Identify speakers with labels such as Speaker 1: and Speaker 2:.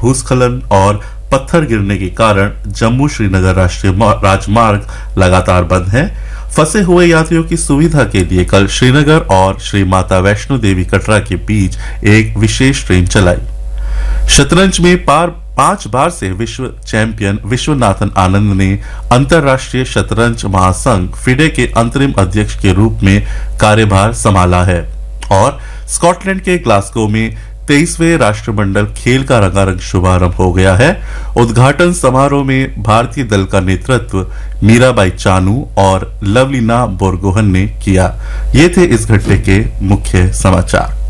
Speaker 1: भूस्खलन और पत्थर गिरने के कारण जम्मू श्रीनगर राष्ट्रीय राजमार्ग लगातार बंद है। फंसे हुए यात्रियों की सुविधा के लिए कल श्रीनगर और श्री माता वैष्णो देवी कटरा के बीच एक विशेष ट्रेन चलाई। शतरंज में 5 बार से विश्व चैंपियन विश्वनाथन आनंद ने अंतरराष्ट्रीय शतरंज महासंघ फिडे के अंतरिम अध्यक्ष के रूप में कार्यभार संभाला है और स्कॉटलैंड के ग्लासगो में 23वें राष्ट्रमंडल खेल का रंगारंग शुभारंभ हो गया है। उद्घाटन समारोह में भारतीय दल का नेतृत्व मीराबाई चानू और लवलीना बोरगोहन ने किया। ये थे इस घंटे के मुख्य समाचार।